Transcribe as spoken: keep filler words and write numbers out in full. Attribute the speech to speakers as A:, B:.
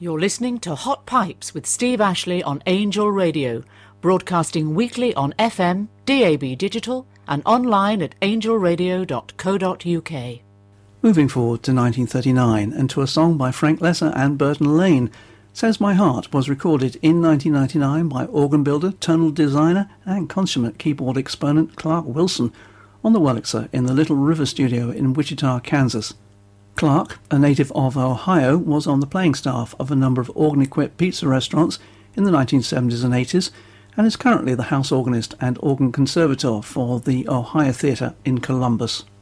A: You're listening to Hot Pipes with Steve Ashley on Angel Radio, broadcasting weekly on F M, D A B Digital, and online at angel radio dot co dot uk.
B: Moving forward to nineteen thirty-nine and to a song by Frank Lesser and Burton Lane, Says My Heart was recorded in nineteen ninety-nine by organ builder, tonal designer and consummate keyboard exponent Clark Wilson on the Wurlitzer in the Little River Studio in Wichita, Kansas. Clark, a native of Ohio, was on the playing staff of a number of organ-equipped pizza restaurants in the nineteen seventies and eighties and is currently the house organist and organ conservator for the Ohio Theatre in Columbus.